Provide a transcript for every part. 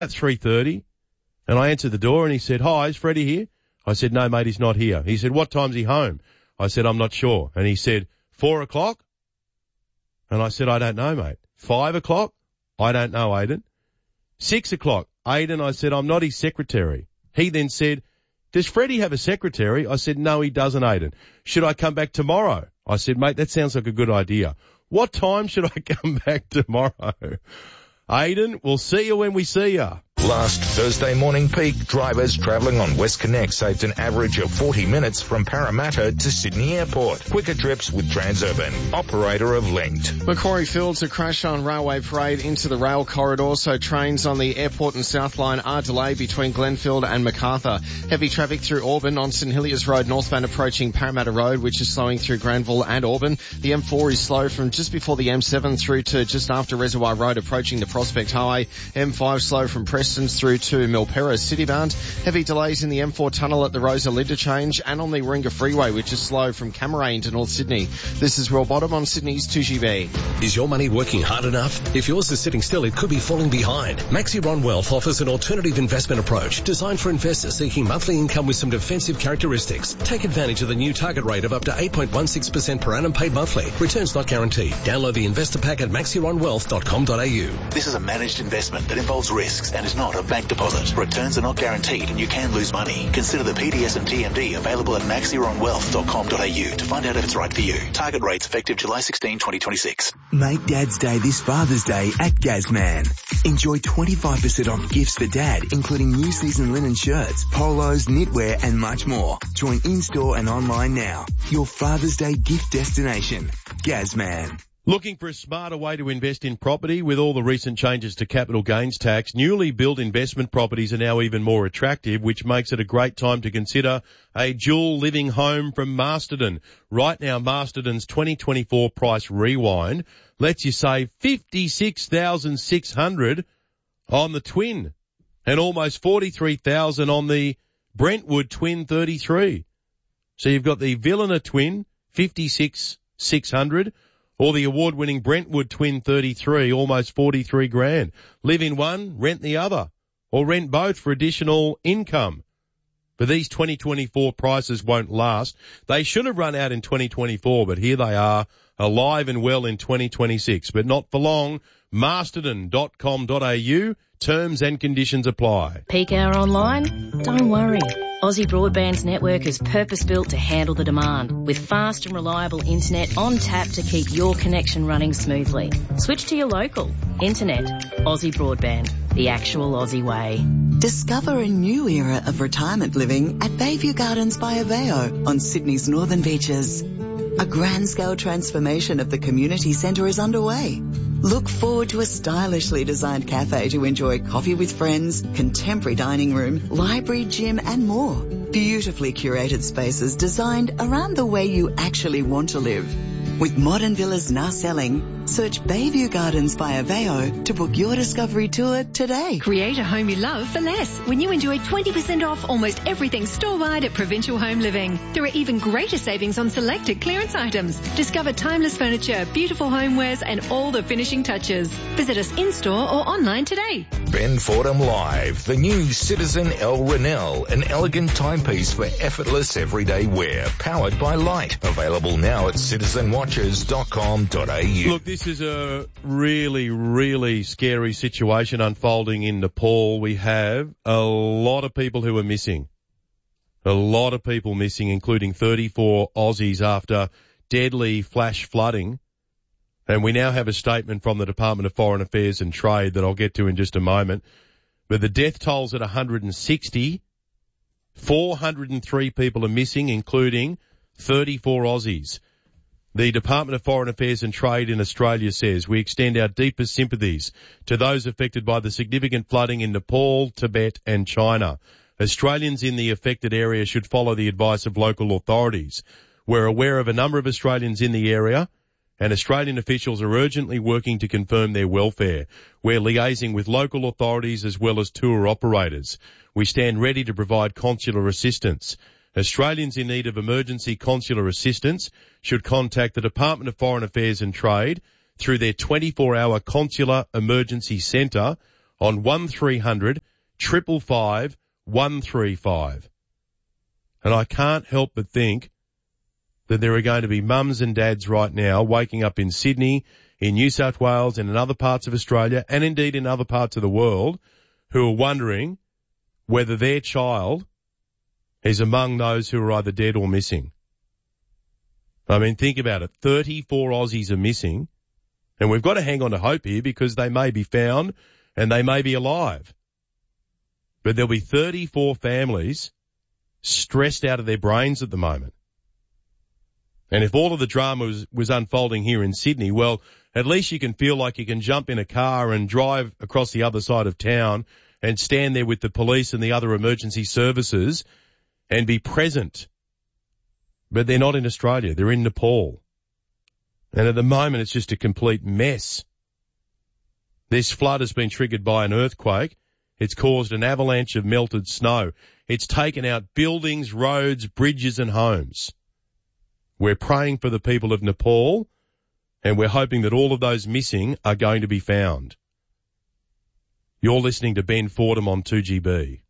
at 3:30, and I answered the door, and he said, "Hi, is Freddie here?" I said, "No, mate, he's not here." He said, "What time's he home?" I said, "I'm not sure." And he said, 4 o'clock? And I said, "I don't know, mate." 5 o'clock? "I don't know, Aidan." 6 o'clock? "Aidan," I said, "I'm not his secretary." He then said, "Does Freddie have a secretary?" I said, "No, he doesn't, Aidan." "Should I come back tomorrow?" I said, "Mate, that sounds like a good idea." "What time should I come back tomorrow?" Aidan, we'll see you when we see you. Last Thursday morning peak, drivers travelling on WestConnect saved an average of 40 minutes from Parramatta to Sydney Airport. Quicker trips with Transurban, operator of Linked. Macquarie Fields, a crash on Railway Parade into the rail corridor, so trains on the Airport and South Line are delayed between Glenfield and Macarthur. Heavy traffic through Auburn on St Heliers Road northbound approaching Parramatta Road, which is slowing through Granville and Auburn. The M4 is slow from just before the M7 through to just after Reservoir Road approaching the Prospect Highway. M5 slow from Preston through to Milperra citybound. Heavy delays in the M4 tunnel at the Rosa interchange and on the Warringah Freeway, which is slow from Cammeray into North Sydney. This is Will Bottom on Sydney's 2GB. Is your money working hard enough? If yours is sitting still, it could be falling behind. Maxiron Wealth offers an alternative investment approach designed for investors seeking monthly income with some defensive characteristics. Take advantage of the new target rate of up to 8.16% per annum paid monthly. Returns not guaranteed. Download the investor pack at maxironwealth.com.au. This is a managed investment that involves risks and is not a bank deposit. Returns are not guaranteed and you can lose money. Consider the PDS and TMD available at maxironwealth.com.au to find out if it's right for you. Target rates effective July 16, 2026. Make Dad's Day this Father's Day at Gazman. Enjoy 25% off gifts for Dad, including new season linen shirts, polos, knitwear and much more. Join in-store and online now. Your Father's Day gift destination. Gazman. Looking for a smarter way to invest in property? With all the recent changes to capital gains tax, newly built investment properties are now even more attractive, which makes it a great time to consider a dual living home from Masterton. Right now, Masterton's 2024 price rewind lets you save $56,600 on the twin and almost $43,000 on the Brentwood twin 33. So you've got the Villena twin, $56,600. Or the award-winning Brentwood Twin 33, almost 43 grand. Live in one, rent the other. Or rent both for additional income. But these 2024 prices won't last. They should have run out in 2024, but here they are, alive and well in 2026. But not for long. Masterton.com.au. Terms and conditions apply. Peak hour online? Don't worry. Aussie Broadband's network is purpose-built to handle the demand, with fast and reliable internet on tap to keep your connection running smoothly. Switch to your local. Internet. Aussie Broadband. The actual Aussie way. Discover a new era of retirement living at Bayview Gardens by Aveo on Sydney's northern beaches. A grand-scale transformation of the community centre is underway. Look forward to a stylishly designed cafe to enjoy coffee with friends, contemporary dining room, library, gym and more. Beautifully curated spaces designed around the way you actually want to live. With modern villas now selling, search Bayview Gardens by Aveo to book your discovery tour today. Create a home you love for less when you enjoy 20% off almost everything store-wide at Provincial Home Living. There are even greater savings on selected clearance items. Discover timeless furniture, beautiful homewares and all the finishing touches. Visit us in-store or online today. Ben Fordham Live, the new Citizen El Renell, an elegant timepiece for effortless everyday wear, powered by light. Available now at citizenwatches.com.au. Look, this is a really, really scary situation unfolding in Nepal. We have a lot of people who are missing. A lot of people missing, including 34 Aussies after deadly flash flooding. And we now have a statement from the Department of Foreign Affairs and Trade that I'll get to in just a moment. But the death toll's at 160. 403 people are missing, including 34 Aussies. The Department of Foreign Affairs and Trade in Australia says we extend our deepest sympathies to those affected by the significant flooding in Nepal, Tibet and China. Australians in the affected area should follow the advice of local authorities. We're aware of a number of Australians in the area, and Australian officials are urgently working to confirm their welfare. We're liaising with local authorities as well as tour operators. We stand ready to provide consular assistance. Australians in need of emergency consular assistance should contact the Department of Foreign Affairs and Trade through their 24-hour consular emergency centre on 1300 555 135. And I can't help but think that there are going to be mums and dads right now waking up in Sydney, in New South Wales and in other parts of Australia and indeed in other parts of the world who are wondering whether their child is among those who are either dead or missing. I mean, think about it. 34 Aussies are missing, and we've got to hang on to hope here because they may be found and they may be alive. But there'll be 34 families stressed out of their brains at the moment. And if all of the drama was unfolding here in Sydney, well, at least you can feel like you can jump in a car and drive across the other side of town and stand there with the police and the other emergency services and be present. But they're not in Australia. They're in Nepal. And at the moment, it's just a complete mess. This flood has been triggered by an earthquake. It's caused an avalanche of melted snow. It's taken out buildings, roads, bridges and homes. We're praying for the people of Nepal, and we're hoping that all of those missing are going to be found. You're listening to Ben Fordham on 2GB.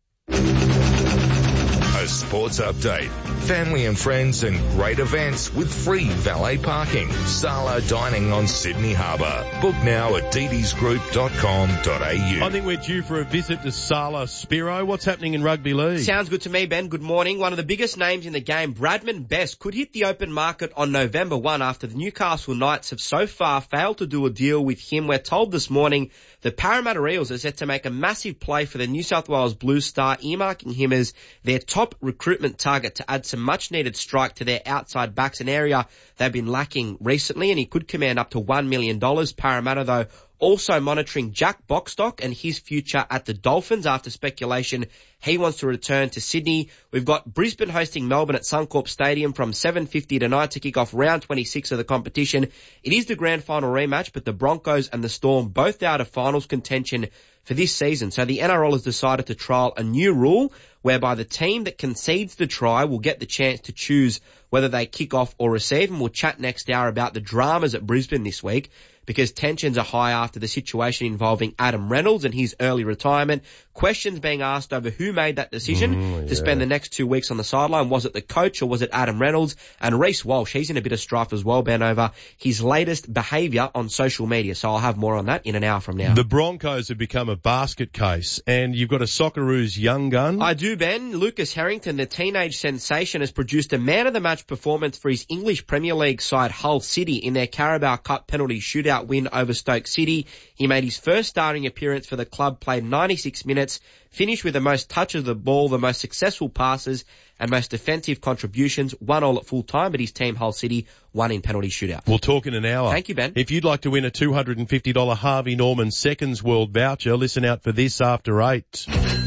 A sports update. Family and friends and great events with free valet parking. Sala Dining on Sydney Harbour. Book now at dd'sgroup.com.au. I think we're due for a visit to Sala. Spiro, what's happening in rugby league? Sounds good to me, Ben. Good morning. One of the biggest names in the game, Bradman Best, could hit the open market on November 1 after the Newcastle Knights have so far failed to do a deal with him. We're told this morning the Parramatta Eels are set to make a massive play for the New South Wales Blue Star, earmarking him as their top recruitment target to add some much-needed strike to their outside backs, an area they've been lacking recently, and he could command up to $1 million. Parramatta, though, also monitoring Jack Boxstock and his future at the Dolphins after speculation he wants to return to Sydney. We've got Brisbane hosting Melbourne at Suncorp Stadium from 7:50 tonight to kick off round 26 of the competition. It is the grand final rematch, but the Broncos and the Storm both out of finals contention for this season. So the NRL has decided to trial a new rule whereby the team that concedes the try will get the chance to choose whether they kick off or receive. And we'll chat next hour about the dramas at Brisbane this week, because tensions are high after the situation involving Adam Reynolds and his early retirement. Questions being asked over who made that decision to spend the next 2 weeks on the sideline. Was it the coach or was it Adam Reynolds? And Reece Walsh, he's in a bit of strife as well, Ben, over his latest behaviour on social media. So I'll have more on that in an hour from now. The Broncos have become a basket case, and you've got a Socceroos young gun. I do, Ben. Lucas Harrington, the teenage sensation, has produced a man-of-the-match performance for his English Premier League side Hull City in their Carabao Cup penalty shootout win over Stoke City. He made his first starting appearance for the club, played 96 minutes, finished with the most touches of the ball, the most successful passes and most defensive contributions, 1-1 at full time, but his team, Hull City, won in penalty shootout. We'll talk in an hour. Thank you, Ben. If you'd like to win a $250 Harvey Norman Seconds World voucher, listen out for this after 8.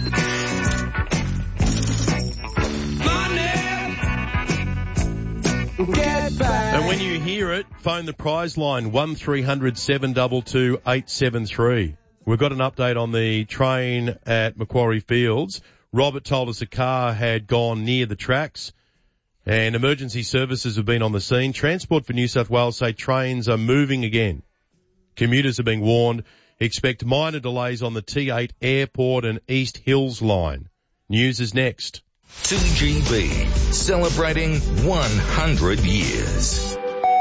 And when you hear it, phone the prize line 1300 722 873. We've got an update on the train at Macquarie Fields. Robert told us a car had gone near the tracks and emergency services have been on the scene. Transport for New South Wales say trains are moving again. Commuters are being warned. Expect minor delays on the T8 Airport and East Hills line. News is next. 2GB, celebrating 100 years.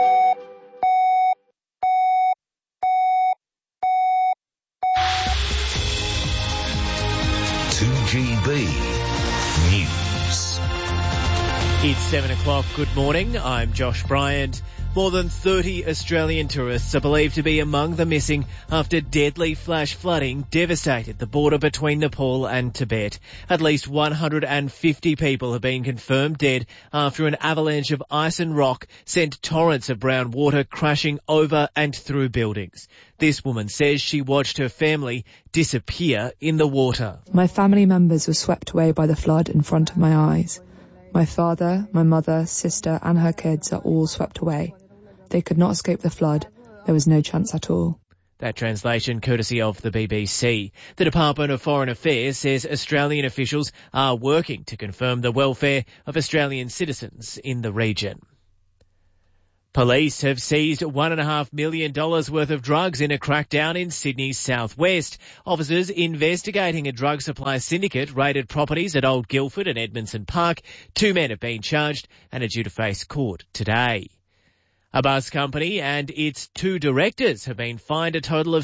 News. It's 7 o'clock. Good morning. I'm Josh Bryant. More than 30 Australian tourists are believed to be among the missing after deadly flash flooding devastated the border between Nepal and Tibet. At least 150 people have been confirmed dead after an avalanche of ice and rock sent torrents of brown water crashing over and through buildings. This woman says she watched her family disappear in the water. My family members were swept away by the flood in front of my eyes. My father, my mother, sister and her kids are all swept away. They could not escape the flood. There was no chance at all. That translation courtesy of the BBC. The Department of Foreign Affairs says Australian officials are working to confirm the welfare of Australian citizens in the region. Police have seized $1.5 million worth of drugs in a crackdown in Sydney's southwest. Officers investigating a drug supply syndicate raided properties at Old Guildford and Edmondson Park. 2 men have been charged and are due to face court today. A bus company and its 2 directors have been fined a total of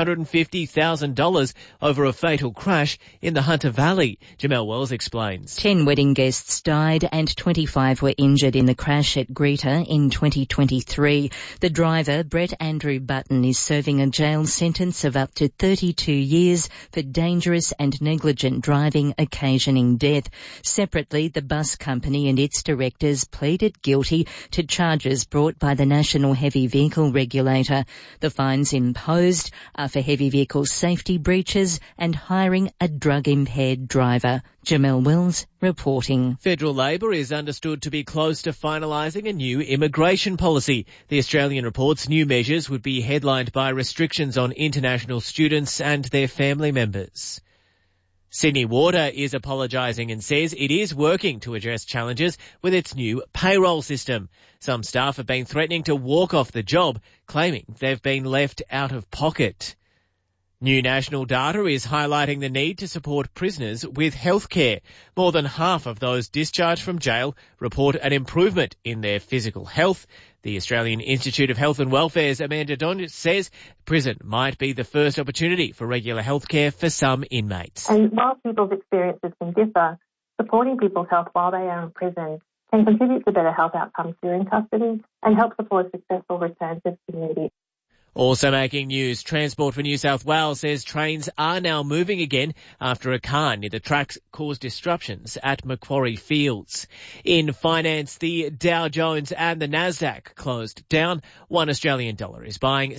$650,000 over a fatal crash in the Hunter Valley. Jamelle Wells explains. 10 wedding guests died and 25 were injured in the crash at Greta in 2023. The driver, Brett Andrew Button, is serving a jail sentence of up to 32 years for dangerous and negligent driving occasioning death. Separately, the bus company and its directors pleaded guilty to charges brought by the National Heavy Vehicle Regulator. The fines imposed are for heavy vehicle safety breaches and hiring a drug-impaired driver. Jamelle Wells reporting. Federal Labor is understood to be close to finalising a new immigration policy. The Australian reports new measures would be headlined by restrictions on international students and their family members. Sydney Water is apologising and says it is working to address challenges with its new payroll system. Some staff have been threatening to walk off the job, claiming they've been left out of pocket. New national data is highlighting the need to support prisoners with healthcare. More than half of those discharged from jail report an improvement in their physical health. The Australian Institute of Health and Welfare's Amanda Donich says prison might be the first opportunity for regular healthcare for some inmates. And while people's experiences can differ, supporting people's health while they are in prison can contribute to better health outcomes during custody and help support a successful return to the community. Also making news, Transport for New South Wales says trains are now moving again after a car near the tracks caused disruptions at Macquarie Fields. In finance, the Dow Jones and the Nasdaq closed down. $1 Australian is buying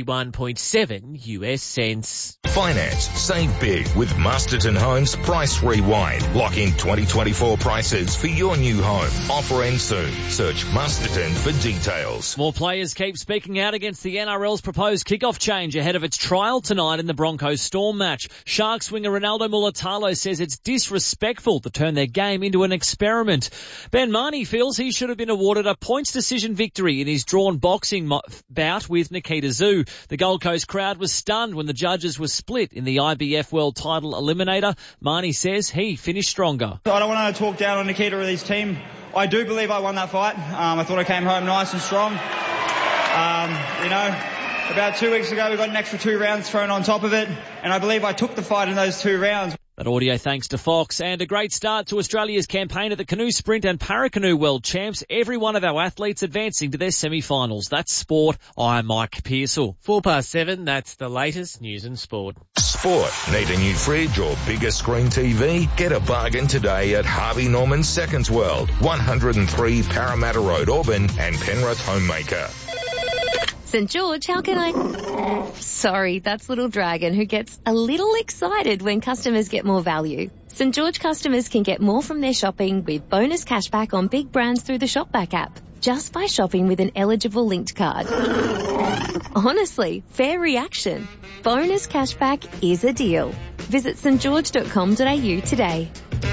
71.7 US cents. Finance. Save big with Masterton Homes Price Rewind. Lock in 2024 prices for your new home. Offer ends soon. Search Masterton for details. More players keep speaking out against the NRL's proposed kickoff change ahead of its trial tonight in the Broncos Storm match. Sharks winger Ronaldo Mulatalo says it's disrespectful to turn their game into an experiment. Ben Marnie feels he should have been awarded a points decision victory in his drawn boxing bout with Nikita Zhu. The Gold Coast crowd was stunned when the judges were split in the IBF World Title Eliminator. Marnie says he finished stronger. I don't want to talk down on Nikita or his team. I do believe I won that fight. I thought I came home nice and strong. About 2 weeks ago, we got an extra 2 rounds thrown on top of it, and I believe I took the fight in those 2 rounds. That audio thanks to Fox, and a great start to Australia's campaign at the Canoe Sprint and Paracanoe World Champs. Every one of our athletes advancing to their semi-finals. That's sport. I'm Mike Pearsall. 7:04, that's the latest news and sport. Sport. Need a new fridge or bigger screen TV? Get a bargain today at Harvey Norman Seconds World, 103 Parramatta Road, Auburn, and Penrith Homemaker. St. George, how can I... Sorry, that's Little Dragon, who gets a little excited when customers get more value. St. George customers can get more from their shopping with bonus cashback on big brands through the Shopback app, just by shopping with an eligible linked card. Honestly, fair reaction. Bonus cashback is a deal. Visit stgeorge.com.au today.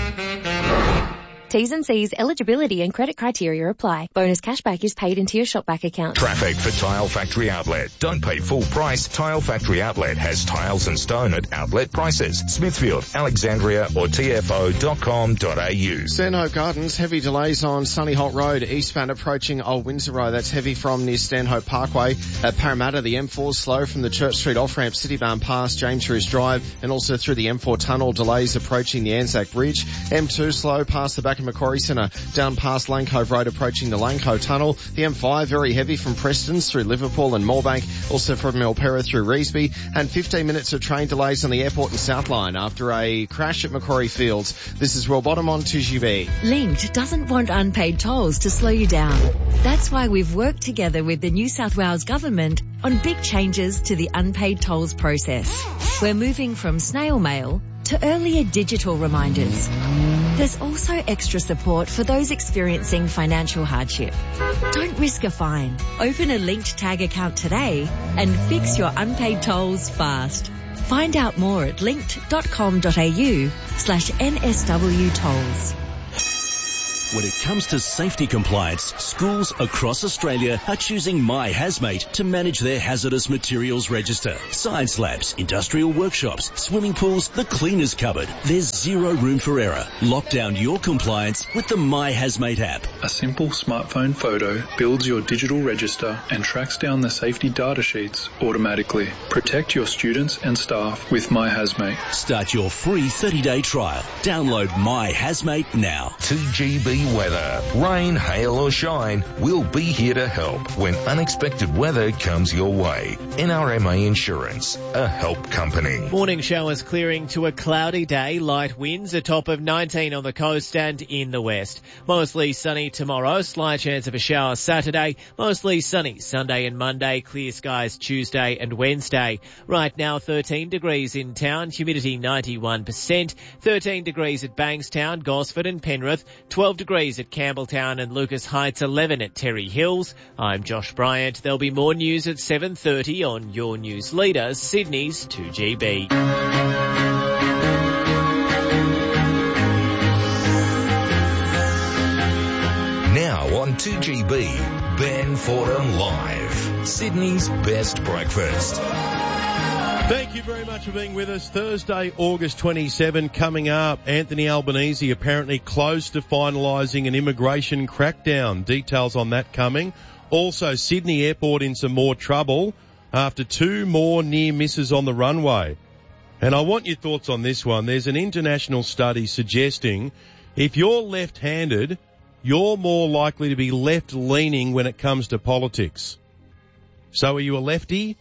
T's and C's, eligibility and credit criteria apply. Bonus cashback is paid into your Shopback account. Traffic for Tile Factory Outlet. Don't pay full price. Tile Factory Outlet has tiles and stone at outlet prices. Smithfield, Alexandria or tfo.com.au. Stanhope Gardens, heavy delays on Sunny Holt Road, eastbound approaching Old Windsor Road. That's heavy from near Stanhope Parkway. At Parramatta, the M4 slow from the Church Street off-ramp, Citybound past James Roos Drive, and also through the M4 tunnel. Delays approaching the Anzac Bridge. M2 slow past the back of Macquarie Centre, down past Lane Cove Road approaching the Lane Cove Tunnel. The M5 very heavy from Prestons through Liverpool and Moorebank, also from Milperra through Revesby, and 15 minutes of train delays on the Airport and South Line after a crash at Macquarie Fields. This is Will Bottom on 2GB. Linked doesn't want unpaid tolls to slow you down. That's why we've worked together with the New South Wales Government on big changes to the unpaid tolls process. We're moving from snail mail to earlier digital reminders. There's also extra support for those experiencing financial hardship. Don't risk a fine. Open a Linked Tag account today and fix your unpaid tolls fast. Find out more at linked.com.au/NSW tolls. When it comes to safety compliance, schools across Australia are choosing My Hazmate to manage their hazardous materials register. Science labs, industrial workshops, swimming pools, the cleaners cupboard. There's zero room for error. Lock down your compliance with the My Hazmate app. A simple smartphone photo builds your digital register and tracks down the safety data sheets automatically. Protect your students and staff with My Hazmate. Start your free 30-day trial. Download My Hazmate now. 2GB weather. Rain, hail or shine, we'll be here to help when unexpected weather comes your way. NRMA Insurance, a help company. Morning showers clearing to a cloudy day. Light winds, a top of 19 on the coast and in the west. Mostly sunny tomorrow. Slight chance of a shower Saturday. Mostly sunny Sunday and Monday. Clear skies Tuesday and Wednesday. Right now 13 degrees in town. Humidity 91%. 13 degrees at Bankstown, Gosford and Penrith. 12 degrees at Campbelltown and Lucas Heights, 11 at Terry Hills. I'm Josh Bryant. There'll be more news at 7:30 on your news leader, Sydney's 2GB. Now on 2GB, Ben Fordham Live, Sydney's best breakfast. Thank you very much for being with us. Thursday, August 27, coming up. Anthony Albanese apparently close to finalising an immigration crackdown. Details on that coming. Also, Sydney Airport in some more trouble after 2 more near misses on the runway. And I want your thoughts on this one. There's an international study suggesting if you're left-handed, you're more likely to be left-leaning when it comes to politics. So are you a lefty?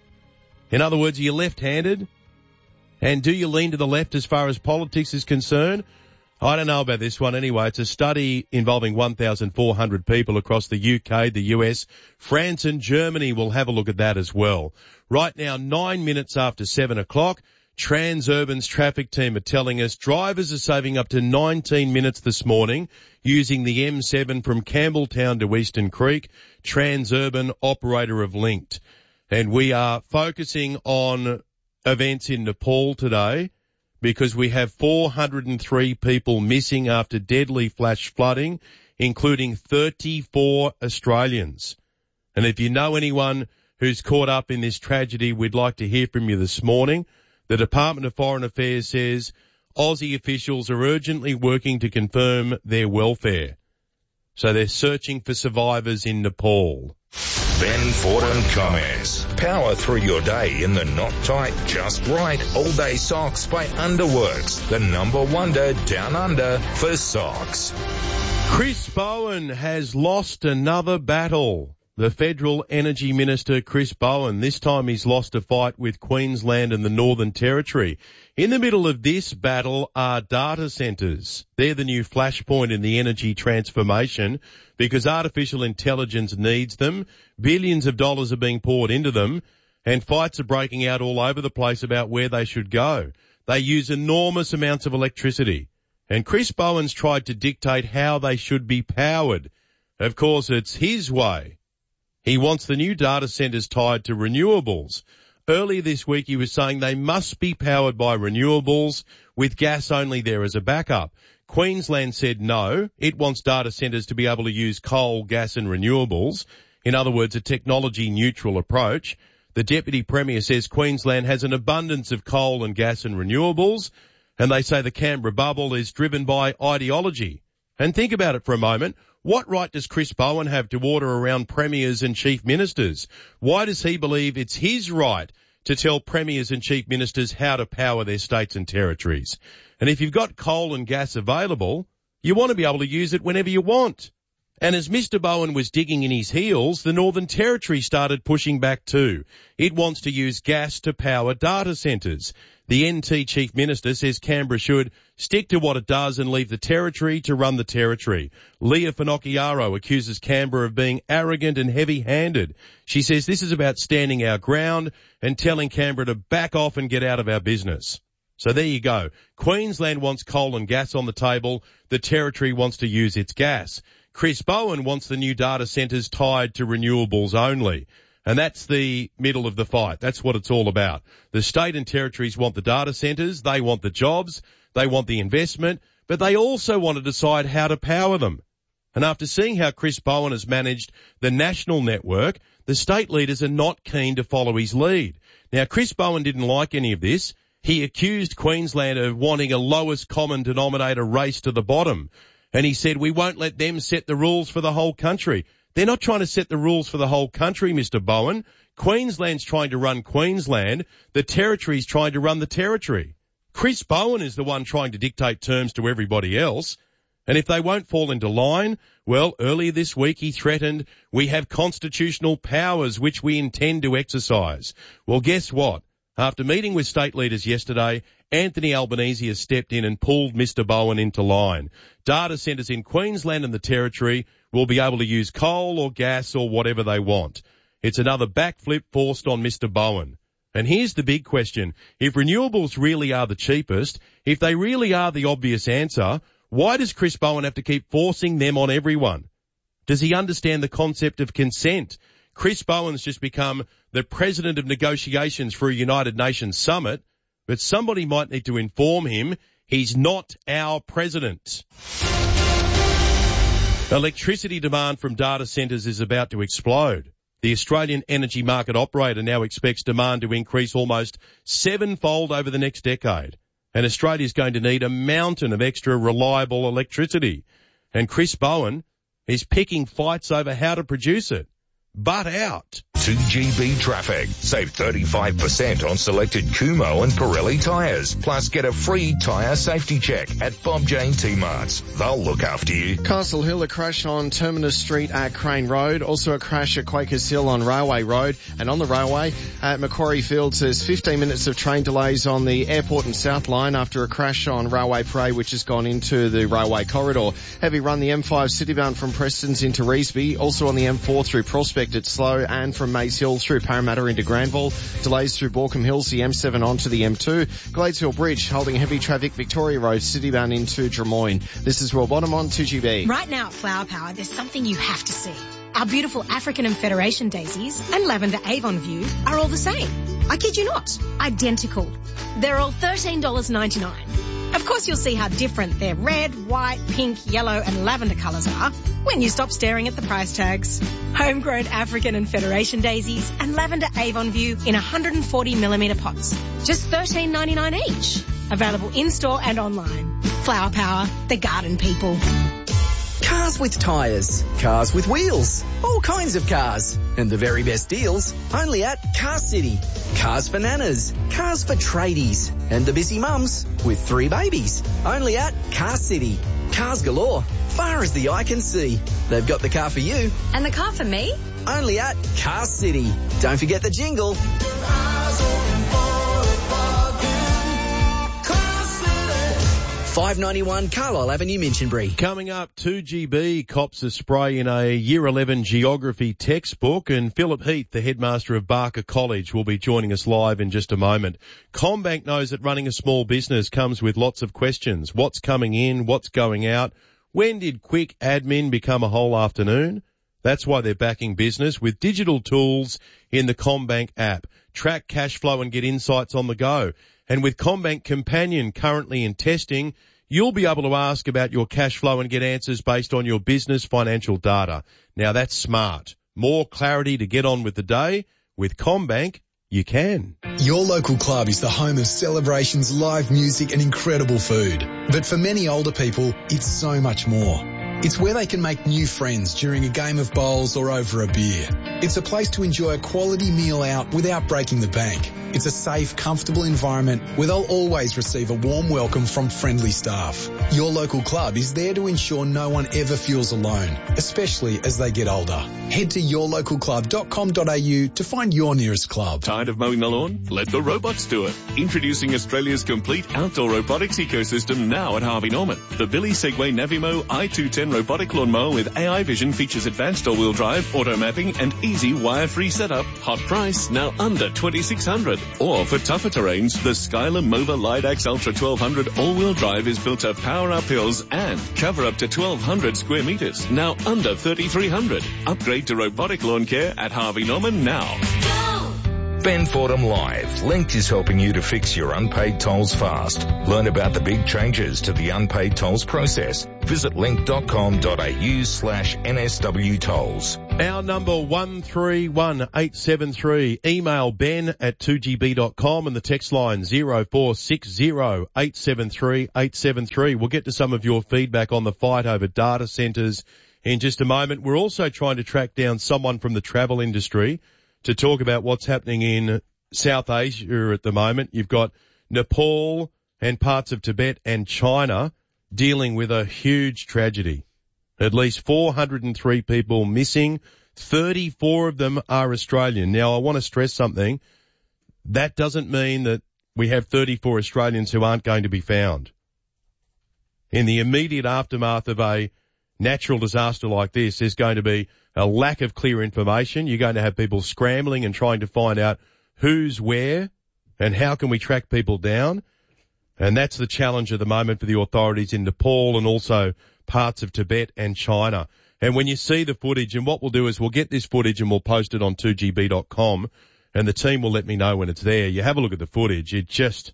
In other words, are you left-handed? And do you lean to the left as far as politics is concerned? I don't know about this one anyway. It's a study involving 1,400 people across the UK, the US, France and Germany. We'll have a look at that as well. Right now, 9 minutes after 7 o'clock, Transurban's traffic team are telling us drivers are saving up to 19 minutes this morning using the M7 from Campbelltown to Eastern Creek. Transurban, operator of Linked. And we are focusing on events in Nepal today because we have 403 people missing after deadly flash flooding, including 34 Australians. And if you know anyone who's caught up in this tragedy, we'd like to hear from you this morning. The Department of Foreign Affairs says Aussie officials are urgently working to confirm their welfare. So they're searching for survivors in Nepal. Ben Fordham comments. Power through your day in the not tight, just right all day socks by Underworks, the number wonder down under for socks. Chris Bowen has lost another battle. The Federal Energy Minister, Chris Bowen, this time he's lost a fight with Queensland and the Northern Territory. In the middle of this battle are data centres. They're the new flashpoint in the energy transformation because artificial intelligence needs them. Billions of dollars are being poured into them and fights are breaking out all over the place about where they should go. They use enormous amounts of electricity. And Chris Bowen's tried to dictate how they should be powered. Of course, it's his way. He wants the new data centres tied to renewables. Earlier this week he was saying they must be powered by renewables with gas only there as a backup. Queensland said no, it wants data centres to be able to use coal, gas and renewables. In other words, a technology neutral approach. The Deputy Premier says Queensland has an abundance of coal and gas and renewables, and they say the Canberra bubble is driven by ideology. And think about it for a moment. What right does Chris Bowen have to order around premiers and chief ministers? Why does he believe it's his right to tell premiers and chief ministers how to power their states and territories? And if you've got coal and gas available, you want to be able to use it whenever you want. And as Mr. Bowen was digging in his heels, the Northern Territory started pushing back too. It wants to use gas to power data centres. The NT Chief Minister says Canberra should stick to what it does and leave the Territory to run the Territory. Leah Finocchiaro accuses Canberra of being arrogant and heavy-handed. She says this is about standing our ground and telling Canberra to back off and get out of our business. So there you go. Queensland wants coal and gas on the table. The Territory wants to use its gas. Chris Bowen wants the new data centres tied to renewables only. And that's the middle of the fight. That's what it's all about. The state and territories want the data centres. They want the jobs. They want the investment. but they also want to decide how to power them. And after seeing how Chris Bowen has managed the national network, the state leaders are not keen to follow his lead. Now, Chris Bowen didn't like any of this. He accused Queensland of wanting a lowest common denominator race to the bottom. And he said, we won't let them set the rules for the whole country. They're not trying to set the rules for the whole country, Mr. Bowen. Queensland's trying to run Queensland. The Territory's trying to run the Territory. Chris Bowen is the one trying to dictate terms to everybody else. And if they won't fall into line, well, earlier this week he threatened, we have constitutional powers which we intend to exercise. Well, guess what? After meeting with state leaders yesterday, Anthony Albanese has stepped in and pulled Mr. Bowen into line. Data centres in Queensland and the Territory will be able to use coal or gas or whatever they want. It's another backflip forced on Mr. Bowen. And here's the big question. If renewables really are the cheapest, if they really are the obvious answer, why does Chris Bowen have to keep forcing them on everyone? Does he understand the concept of consent? Chris Bowen's just become the president of negotiations for a United Nations summit, but somebody might need to inform him he's not our president. Electricity demand from data centres is about to explode. The Australian Energy Market Operator now expects demand to increase almost 7-fold over the next decade. And Australia's going to need a mountain of extra reliable electricity. And Chris Bowen is picking fights over how to produce it. Butt out. 2GB traffic. Save 35% on selected Kumho and Pirelli tyres. Plus get a free tyre safety check at Bob Jane T-Marts. They'll look after you. Castle Hill, a crash on Terminus Street at Crane Road. Also a crash at Quakers Hill on Railway Road. And on the railway at Macquarie Fields, there's 15 minutes of train delays on the Airport and South Line after a crash on Railway Parade, which has gone into the railway corridor. Heavy run the M5 citybound from Prestons into Revesby. Also on the M4 through Prospect, it's slow, and from Maze Hill through Parramatta into Granville. Delays through Borkham Hills, the M7 onto the M2. Gladesville Bridge holding heavy traffic, Victoria Road citybound into Drummoyne. This is Will Bottom on 2GB. Right now at Flower Power, there's something you have to see. Our beautiful African and Federation daisies and lavender Avon View are all the same. I kid you not, identical. They're all $13.99. Of course you'll see how different their red, white, pink, yellow and lavender colours are when you stop staring at the price tags. Homegrown African and Federation daisies and lavender Avon View in 140mm pots. Just $13.99 each. Available in-store and online. Flower Power, the garden people. Cars with tyres, cars with wheels, all kinds of cars. And the very best deals only at Car City. Cars for nanas, cars for tradies, and the busy mums with 3 babies. Only at Car City. Cars galore, far as the eye can see. They've got the car for you. And the car for me? Only at Car City. Don't forget the jingle. $5.91 Carlisle Avenue, Minchinbury. Coming up, 2GB cops a spray in a Year 11 geography textbook, and Philip Heath, the headmaster of Barker College, will be joining us live in just a moment. CommBank knows that running a small business comes with lots of questions. What's coming in? What's going out? When did quick admin become a whole afternoon? That's why they're backing business with digital tools in the CommBank app. Track cash flow and get insights on the go. And with CommBank Companion currently in testing, you'll be able to ask about your cash flow and get answers based on your business financial data. Now that's smart. More clarity to get on with the day. With CommBank, you can. Your local club is the home of celebrations, live music and incredible food. But for many older people, it's so much more. It's where they can make new friends during a game of bowls or over a beer. It's a place to enjoy a quality meal out without breaking the bank. It's a safe, comfortable environment where they'll always receive a warm welcome from friendly staff. Your local club is there to ensure no one ever feels alone, especially as they get older. Head to yourlocalclub.com.au to find your nearest club. Tired of mowing the lawn? Let the robots do it. Introducing Australia's complete outdoor robotics ecosystem now at Harvey Norman. The Billy Segway Navimo i210 robotic lawnmower with AI vision features advanced all-wheel drive, auto mapping and easy wire-free setup. Hot price, now under $2,600. Or for tougher terrains, the Skyler Mova Lidax Ultra 1200 all-wheel drive is built to power up hills and cover up to 1,200 square meters. Now under $3,300. Upgrade to robotic lawn care at Harvey Norman now. Ben Fordham Live. Link is helping you to fix your unpaid tolls fast. Learn about the big changes to the unpaid tolls process. Visit link.com.au/NSW tolls. Our number 131873. Email ben@2gb.com and the text line 0460-873-873. We'll get to some of your feedback on the fight over data centres in just a moment. We're also trying to track down someone from the travel industry to talk about what's happening in South Asia at the moment. You've got Nepal and parts of Tibet and China dealing with a huge tragedy. At least 403 people missing. 34 of them are Australian. Now, I want to stress something. That doesn't mean that we have 34 Australians who aren't going to be found. In the immediate aftermath of a natural disaster like this, there's going to be a lack of clear information. You're going to have people scrambling and trying to find out who's where and how can we track people down. And that's the challenge at the moment for the authorities in Nepal and also parts of Tibet and China. And when you see the footage, and what we'll do is we'll get this footage and we'll post it on 2gb.com and the team will let me know when it's there. You have a look at the footage. It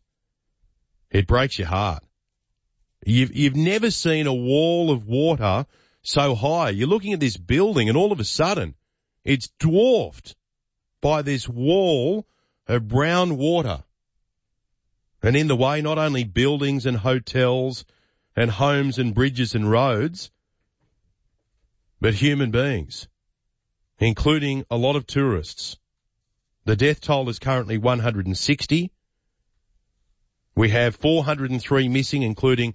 breaks your heart. You've never seen a wall of water so high. You're looking at this building and all of a sudden it's dwarfed by this wall of brown water. And in the way, not only buildings and hotels and homes and bridges and roads, but human beings, including a lot of tourists. The death toll is currently 160. We have 403 missing, including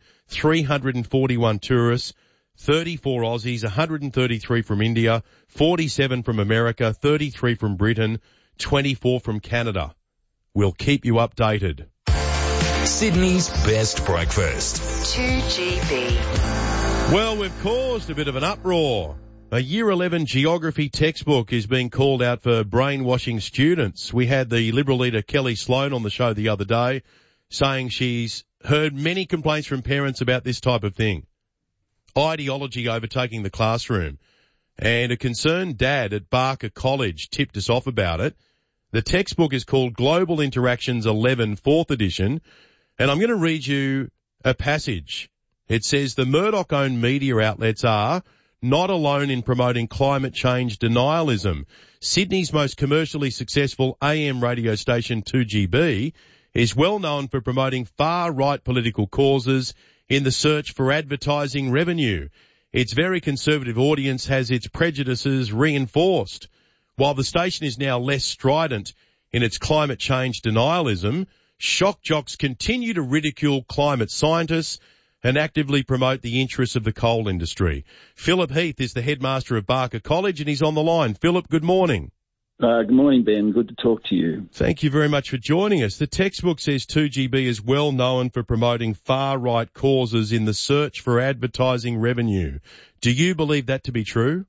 341 tourists, 34 Aussies, 133 from India, 47 from America, 33 from Britain, 24 from Canada. We'll keep you updated. Sydney's best breakfast. 2GB. Well, we've caused a bit of an uproar. A Year 11 geography textbook is being called out for brainwashing students. We had the Liberal leader Kelly Sloan on the show the other day saying she's heard many complaints from parents about this type of thing. Ideology overtaking the classroom. And a concerned dad at Barker College tipped us off about it. The textbook is called Global Interactions 11, 4th edition. And I'm going to read you a passage. It says the Murdoch-owned media outlets are not alone in promoting climate change denialism. Sydney's most commercially successful AM radio station 2GB is well known for promoting far-right political causes in the search for advertising revenue. Its very conservative audience has its prejudices reinforced. While the station is now less strident in its climate change denialism, shock jocks continue to ridicule climate scientists and actively promote the interests of the coal industry. Philip Heath is the headmaster of Barker College and he's on the line. Philip, good morning. Good morning, Ben. Good to talk to you. Thank you very much for joining us. The textbook says 2GB is well known for promoting far-right causes in the search for advertising revenue. Do you believe that to be true?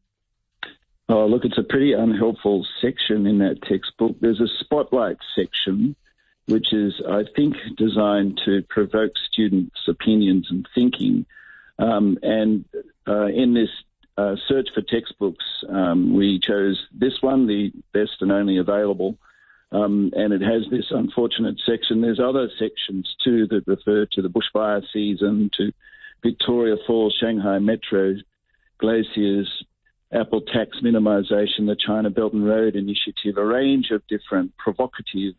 Oh, look, it's a pretty unhelpful section in that textbook. There's a spotlight section, which is, I think, designed to provoke students' opinions and thinking. In this search for textbooks, we chose this one, the best and only available, and it has this unfortunate section. There's other sections too that refer to the bushfire season, to Victoria Falls, Shanghai Metro, glaciers, Apple tax minimisation, the China Belt and Road Initiative, a range of different provocative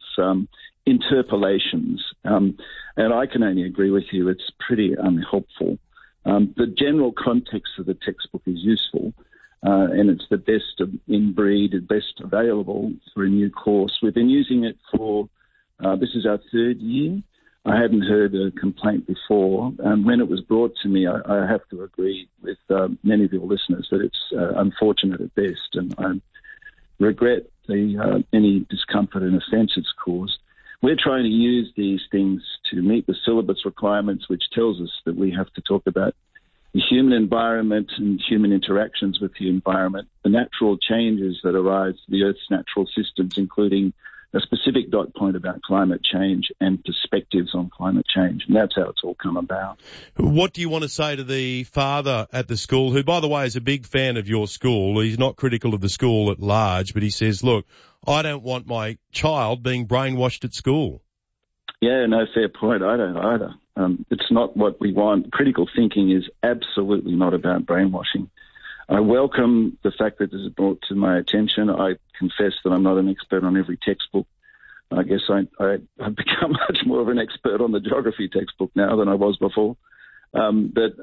interpolations. And I can only agree with you, it's pretty unhelpful. The general context of the textbook is useful, and it's the best in breed, best available for a new course. We've been using it for, this is our 3rd year. I hadn't heard a complaint before, and when it was brought to me, I have to agree with many of your listeners that it's unfortunate at best, and I regret any discomfort and offence it's caused. We're trying to use these things to meet the syllabus requirements, which tells us that we have to talk about the human environment and human interactions with the environment, the natural changes that arise to the Earth's natural systems, including a specific dot point about climate change and perspectives on climate change. And that's how it's all come about. What do you want to say to the father at the school, who, by the way, is a big fan of your school? He's not critical of the school at large, but he says, look, I don't want my child being brainwashed at school. Yeah, no, fair point. I don't either. It's not what we want. Critical thinking is absolutely not about brainwashing. I welcome the fact that this is brought to my attention. I confess that I'm not an expert on every textbook. I guess I've become much more of an expert on the geography textbook now than I was before. But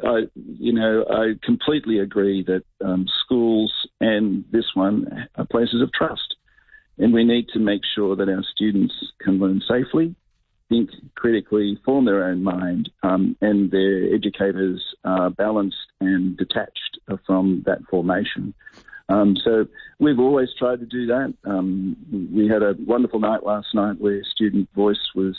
I completely agree that schools and this one are places of trust. And we need to make sure that our students can learn safely, think critically, form their own mind, and their educators are balanced and detached from that formation. So we've always tried to do that. We had a wonderful night last night where student voice was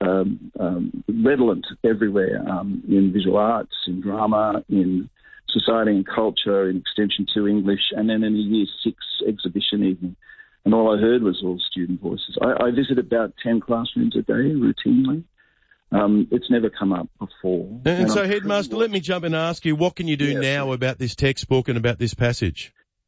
redolent everywhere, in visual arts, in drama, in society and culture, in Extension 2 English, and then in a Year 6 exhibition evening. And all I heard was all student voices. I visit about 10 classrooms a day routinely. It's never come up before. And so, Headmaster, let me jump in and ask you, what can you do now about this textbook and about this passage?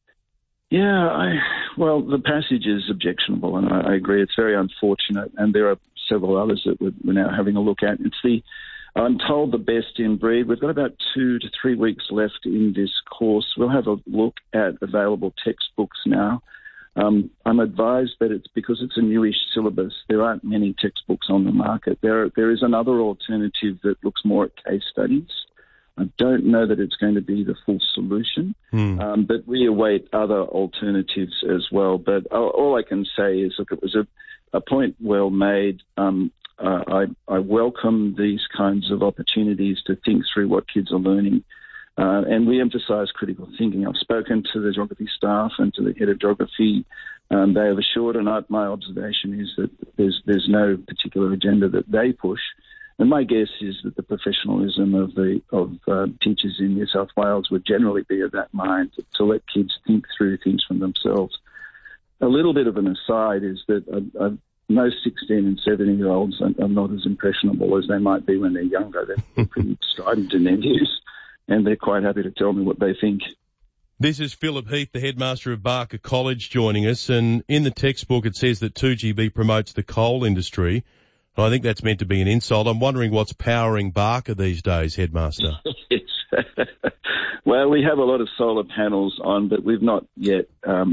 Yeah, well, the passage is objectionable, and I agree. It's very unfortunate, and there are several others that we're now having a look at. I'm told the best in breed. We've got about 2 to 3 weeks left in this course. We'll have a look at available textbooks now. I'm advised that it's because it's a newish syllabus. There aren't many textbooks on the market. There is another alternative that looks more at case studies. I don't know that it's going to be the full solution, but we await other alternatives as well. But all I can say is, look, it was a point well made. I welcome these kinds of opportunities to think through what kids are learning. And we emphasise critical thinking. I've spoken to the geography staff and to the head of geography. They have assured, and my observation is that there's no particular agenda that they push. And my guess is that the professionalism of teachers in New South Wales would generally be of that mind to let kids think through things from themselves. A little bit of an aside is that most 16 and 17-year-olds are not as impressionable as they might be when they're younger. They're pretty strident in their views, and they're quite happy to tell me what they think. This is Philip Heath, the headmaster of Barker College, joining us. And in the textbook, it says that 2GB promotes the coal industry. I think that's meant to be an insult. I'm wondering what's powering Barker these days, headmaster. Well, we have a lot of solar panels on, but we've not yet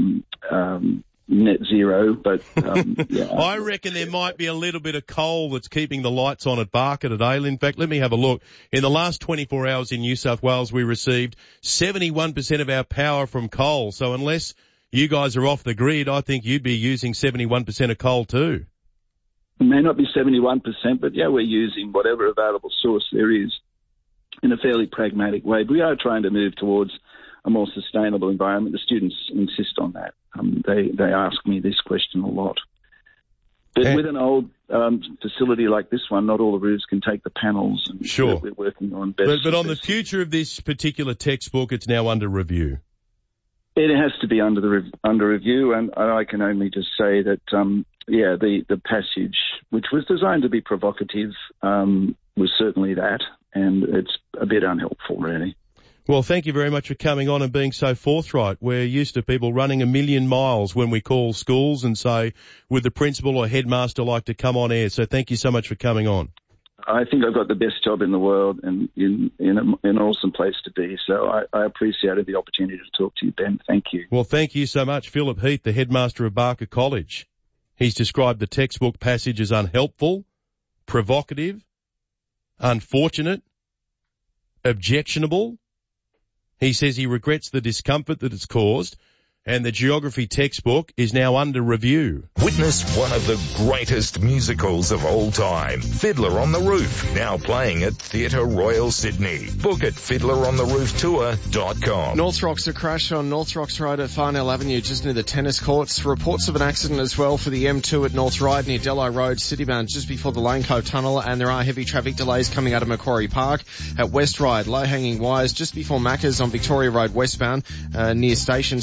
net zero. But yeah. I reckon there might be a little bit of coal that's keeping the lights on at Barker today. In fact, let me have a look. In the last 24 hours in New South Wales, we received 71% of our power from coal. So unless you guys are off the grid, I think you'd be using 71% of coal too. It may not be 71%, but yeah, we're using whatever available source there is in a fairly pragmatic way. But we are trying to move towards a more sustainable environment. The students insist on that. They ask me this question a lot. But with an old facility like this one, not all the roofs can take the panels. And sure. We're working on better. But on the future of this particular textbook, it's now under review. It has to be under review, and I can only just say that, the passage, which was designed to be provocative, was certainly that, and it's a bit unhelpful, really. Well, thank you very much for coming on and being so forthright. We're used to people running a million miles when we call schools and say, would the principal or headmaster like to come on air? So thank you so much for coming on. I think I've got the best job in the world and in an awesome place to be. So I appreciated the opportunity to talk to you, Ben. Thank you. Well, thank you so much, Philip Heath, the headmaster of Barker College. He's described the textbook passage as unhelpful, provocative, unfortunate, objectionable. He says he regrets the discomfort that it's caused, and the geography textbook is now under review. Witness one of the greatest musicals of all time, Fiddler on the Roof, now playing at Theatre Royal Sydney. Book at fiddlerontherooftour.com. North Rocks, a crash on North Rocks Road at Farnell Avenue, just near the tennis courts. Reports of an accident as well for the M2 at North Ryde near Dello Road, citybound just before the Lane Cove Tunnel, and there are heavy traffic delays coming out of Macquarie Park. At West Ryde, low-hanging wires just before Macca's on Victoria Road westbound near Station Street. 2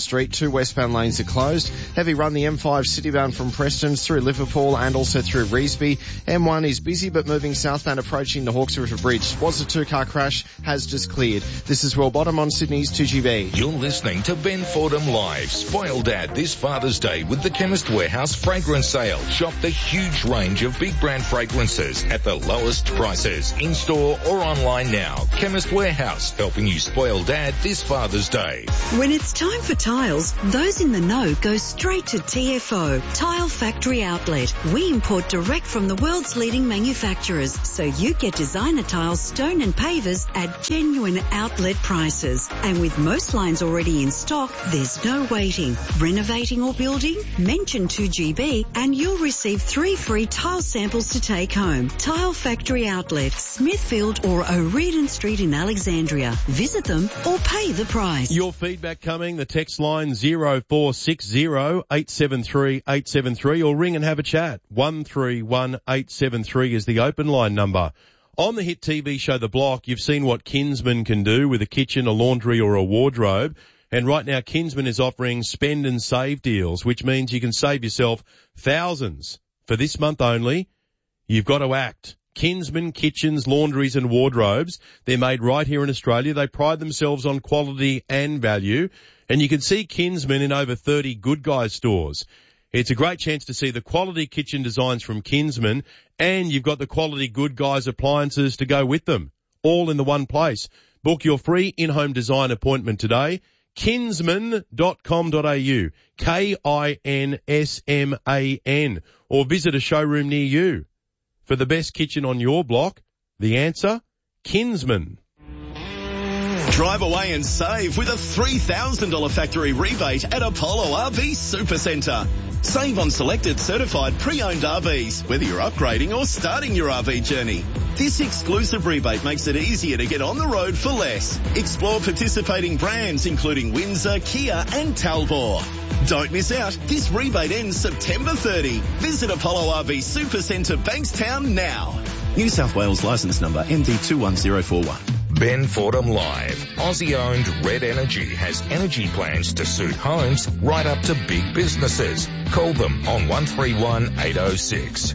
westbound lanes are closed. Heavy run the M5 citybound from Preston's through Liverpool and also through Revesby. M1 is busy but moving southbound approaching the Hawkes River Bridge. Was a two-car crash, has just cleared. This is Will Bottom on Sydney's 2GB. You're listening to Ben Fordham Live. Spoil Dad this Father's Day with the Chemist Warehouse fragrance sale. Shop the huge range of big brand fragrances at the lowest prices, in-store or online now. Chemist Warehouse, helping you spoil Dad this Father's Day. When it's time for tiles, those in the know go straight to TFO, Tile Factory Outlet. We import direct from the world's leading manufacturers, so you get designer tiles, stone and pavers at genuine outlet prices. And with most lines already in stock, there's no waiting. Renovating or building? Mention 2GB and you'll receive 3 free tile samples to take home. Tile Factory Outlet, Smithfield or O'Riordan Street in Alexandria. Visit them or pay the price. Your feedback coming, the text line 0460 873 873 or ring and have a chat. 131873 is the open line number. On the hit TV show The Block, you've seen what Kinsman can do with a kitchen, a laundry or a wardrobe. And right now, Kinsman is offering spend and save deals, which means you can save yourself thousands. For this month only, you've got to act. Kinsman Kitchens, Laundries and Wardrobes. They're made right here in Australia. They pride themselves on quality and value. And you can see Kinsman in over 30 Good Guys stores. It's a great chance to see the quality kitchen designs from Kinsman, and you've got the quality Good Guys appliances to go with them, all in the one place. Book your free in-home design appointment today. Kinsman.com.au, Kinsman, or visit a showroom near you. For the best kitchen on your block, the answer, Kinsman. Drive away and save with a $3,000 factory rebate at Apollo RV Supercentre. Save on selected certified pre-owned RVs, whether you're upgrading or starting your RV journey. This exclusive rebate makes it easier to get on the road for less. Explore participating brands including Windsor, Kia and Talbot. Don't miss out. This rebate ends September 30. Visit Apollo RV Supercentre Bankstown now. New South Wales licence number MD21041. Ben Fordham Live. Aussie-owned Red Energy has energy plans to suit homes right up to big businesses. Call them on 131806.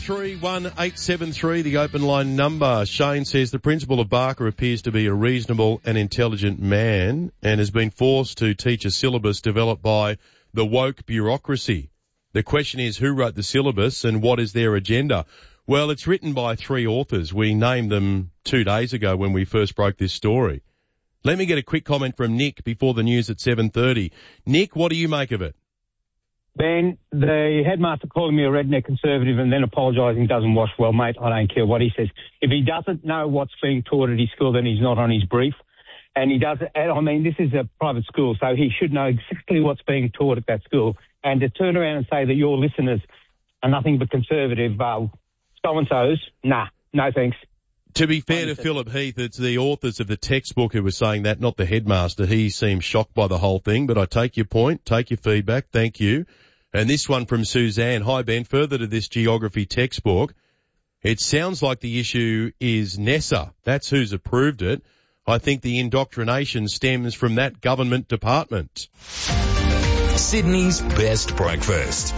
131873, the open line number. Shane says the principal of Barker appears to be a reasonable and intelligent man and has been forced to teach a syllabus developed by the woke bureaucracy. The question is, who wrote the syllabus and what is their agenda? Well, it's written by 3 authors. We named them 2 days ago when we first broke this story. Let me get a quick comment from Nick before the news at 7:30. Nick, what do you make of it? Ben, the headmaster calling me a redneck conservative and then apologising doesn't wash well, mate. I don't care what he says. If he doesn't know what's being taught at his school, then he's not on his brief. And he doesn't, I mean, this is a private school, so he should know exactly what's being taught at that school. And to turn around and say that your listeners are nothing but conservative, so-and-so's, no thanks. To be fair to Philip Heath, it's the authors of the textbook who were saying that, not the headmaster. He seemed shocked by the whole thing, but I take your point, take your feedback, thank you. And this one from Suzanne. Hi, Ben. Further to this geography textbook, it sounds like the issue is NESA. That's who's approved it. I think the indoctrination stems from that government department. Sydney's best breakfast.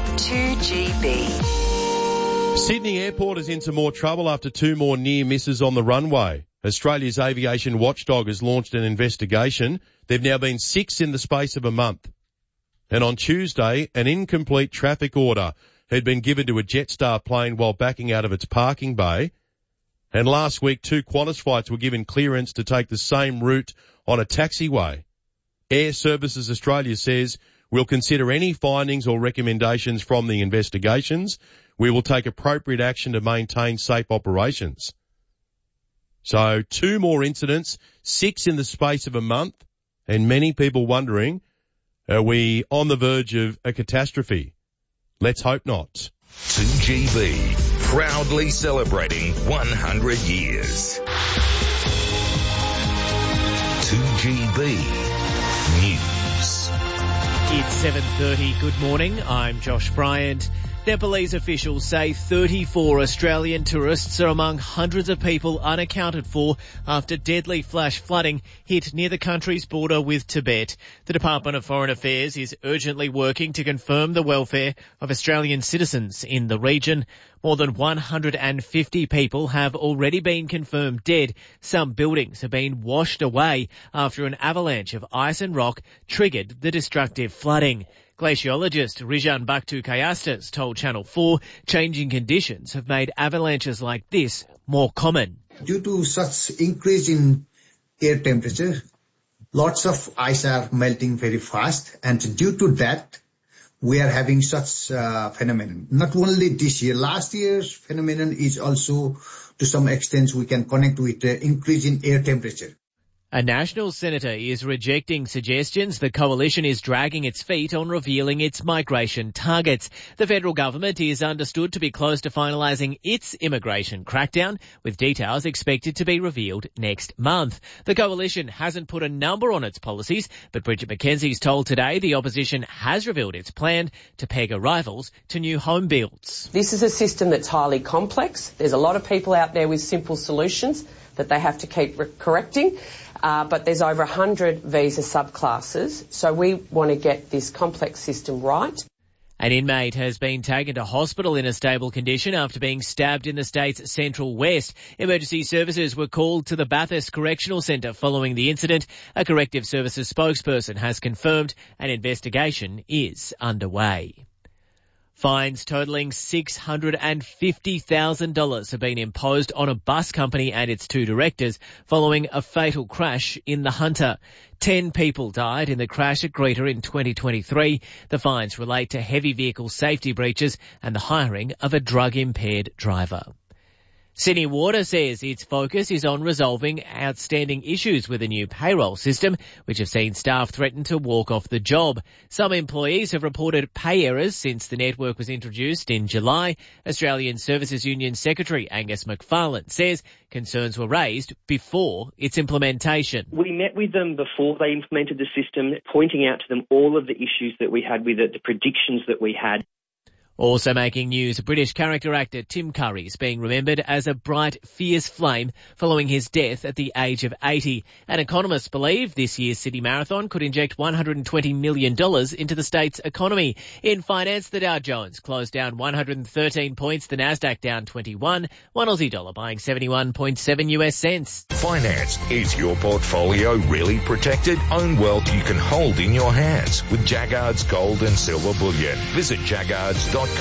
2GB. Sydney Airport is into more trouble after 2 more near misses on the runway. Australia's aviation watchdog has launched an investigation. There've now been 6 in the space of a month. And on Tuesday, an incomplete traffic order had been given to a Jetstar plane while backing out of its parking bay. And last week, 2 Qantas flights were given clearance to take the same route on a taxiway. Air Services Australia says, we'll consider any findings or recommendations from the investigations. We will take appropriate action to maintain safe operations. So 2 more incidents, 6 in the space of a month, and many people wondering, are we on the verge of a catastrophe? Let's hope not. 2GB, proudly celebrating 100 years. 2GB News. It's 7:30. Good morning. I'm Josh Bryant. Nepalese officials say 34 Australian tourists are among hundreds of people unaccounted for after deadly flash flooding hit near the country's border with Tibet. The Department of Foreign Affairs is urgently working to confirm the welfare of Australian citizens in the region. More than 150 people have already been confirmed dead. Some buildings have been washed away after an avalanche of ice and rock triggered the destructive flooding. Glaciologist Rijan Baktu-Kayastas told Channel 4 changing conditions have made avalanches like this more common. Due to such increase in air temperature, lots of ice are melting very fast, and due to that, we are having such phenomenon. Not only this year, last year's phenomenon is also, to some extent, we can connect with the increase in air temperature. A National senator is rejecting suggestions the coalition is dragging its feet on revealing its migration targets. The federal government is understood to be close to finalising its immigration crackdown, with details expected to be revealed next month. The coalition hasn't put a number on its policies, but Bridget McKenzie's told Today the opposition has revealed its plan to peg arrivals to new home builds. This is a system that's highly complex. There's a lot of people out there with simple solutions that they have to keep correcting. But there's over 100 visa subclasses, so we want to get this complex system right. An inmate has been taken to hospital in a stable condition after being stabbed in the state's central west. Emergency services were called to the Bathurst Correctional Centre following the incident. A corrective services spokesperson has confirmed an investigation is underway. Fines totalling $650,000 have been imposed on a bus company and its two directors following a fatal crash in the Hunter. 10 people died in the crash at Greeter in 2023. The fines relate to heavy vehicle safety breaches and the hiring of a drug-impaired driver. Sydney Water says its focus is on resolving outstanding issues with a new payroll system, which have seen staff threaten to walk off the job. Some employees have reported pay errors since the network was introduced in July. Australian Services Union Secretary Angus McFarlane says concerns were raised before its implementation. We met with them before they implemented the system, pointing out to them all of the issues that we had with it, the predictions that we had. Also making news, British character actor Tim Curry is being remembered as a bright, fierce flame following his death at the age of 80. And economists believe this year's Sydney Marathon could inject $120 million into the state's economy. In finance, the Dow Jones closed down 113 points, the Nasdaq down 21, one Aussie dollar buying 71.7 US cents. Finance. Is your portfolio really protected? Own wealth you can hold in your hands with Jaggard's Gold and Silver Bullion. Visit jaggards.com.au.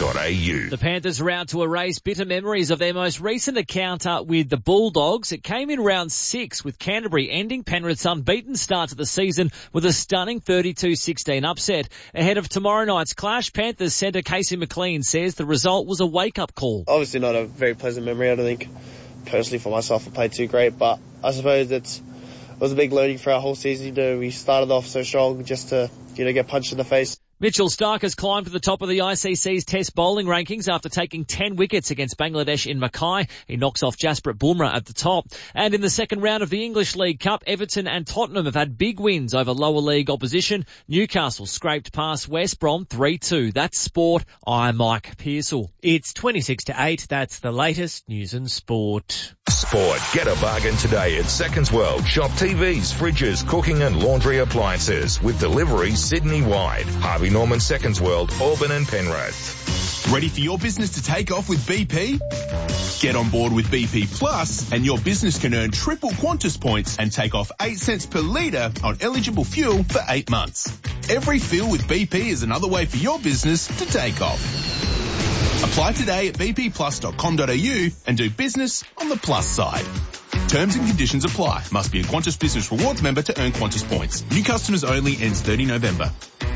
The Panthers are out to erase bitter memories of their most recent encounter with the Bulldogs. It came in round 6 with Canterbury ending Penrith's unbeaten start to the season with a stunning 32-16 upset. Ahead of tomorrow night's clash, Panthers centre Casey McLean says the result was a wake-up call. Obviously not a very pleasant memory. I don't think personally for myself I played too great, but I suppose it was a big learning for our whole season. We started off so strong just to get punched in the face. Mitchell Stark has climbed to the top of the ICC's Test bowling rankings after taking 10 wickets against Bangladesh in Mackay. He knocks off Jasprit Bumrah at the top. And in the second round of the English League Cup, Everton and Tottenham have had big wins over lower league opposition. Newcastle scraped past West Brom 3-2. That's sport. I'm Mike Pearsall. It's 26-8. That's the latest news and sport. Sport. Get a bargain today at Seconds World. Shop TVs, fridges, cooking and laundry appliances with delivery Sydney-wide. Harvey Norman, Seconds World, Auburn and Penrith. Ready for your business to take off with BP? Get on board with BP Plus and your business can earn triple Qantas points and take off 8 cents per litre on eligible fuel for 8 months. Every fill with BP is another way for your business to take off. Apply today at bpplus.com.au and do business on the plus side. Terms and conditions apply. Must be a Qantas Business Rewards member to earn Qantas points. New customers only. Ends 30 November.